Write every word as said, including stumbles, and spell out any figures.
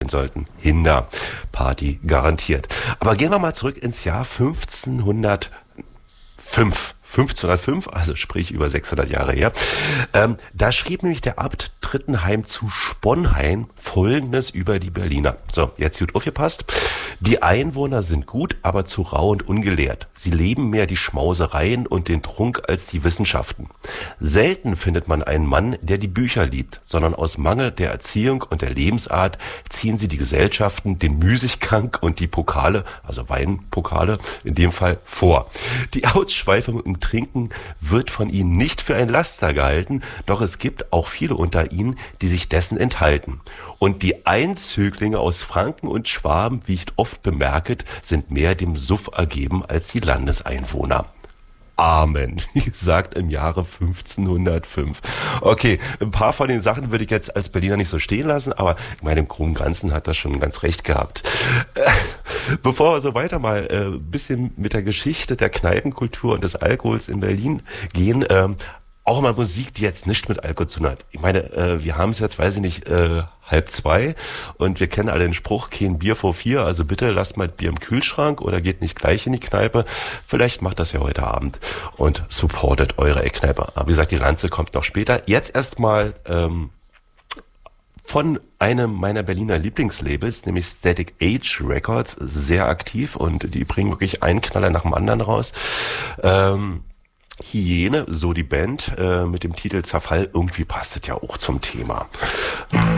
sollten. Hinderparty garantiert. Aber gehen wir mal zurück ins Jahr fünfzehnhundertfünf. fünfzehnhundertfünf, also sprich über sechshundert Jahre her. Ähm, da schrieb nämlich der Abt Trittenheim zu Sponheim Folgendes über die Berliner. So, jetzt gut aufgepasst. Die Einwohner sind gut, aber zu rau und ungelehrt. Sie leben mehr die Schmausereien und den Trunk als die Wissenschaften. Selten findet man einen Mann, der die Bücher liebt, sondern aus Mangel der Erziehung und der Lebensart ziehen sie die Gesellschaften, den Müßiggang und die Pokale, also Weinpokale in dem Fall, vor. Die Ausschweifung im Trinken wird von ihnen nicht für ein Laster gehalten, doch es gibt auch viele unter ihnen, die sich dessen enthalten. Und die Einzöglinge aus Franken und Schwaben, wie ich oft bemerket, sind mehr dem Suff ergeben als die Landeseinwohner. Amen, wie gesagt, im Jahre fünfzehnhundertfünf. Okay, ein paar von den Sachen würde ich jetzt als Berliner nicht so stehen lassen, aber ich meine, im Großen und Ganzen hat er schon ganz recht gehabt. Bevor wir so weiter mal ein äh, bisschen mit der Geschichte der Kneipenkultur und des Alkohols in Berlin gehen, ähm, auch mal Musik, die jetzt nicht mit Alkohol zu tun hat. Ich meine, äh, wir haben es jetzt, weiß ich nicht, äh, halb zwei und wir kennen alle den Spruch, kein Bier vor vier, also bitte lasst mal Bier im Kühlschrank oder geht nicht gleich in die Kneipe. Vielleicht macht das ja heute Abend und supportet eure Eckkneipe. Aber wie gesagt, die Lanze kommt noch später. Jetzt erstmal ähm, von einem meiner Berliner Lieblingslabels, nämlich Static Age Records, sehr aktiv und die bringen wirklich einen Knaller nach dem anderen raus. Ähm, Hyäne, so die Band, äh, mit dem Titel Zerfall, irgendwie passt es ja auch zum Thema.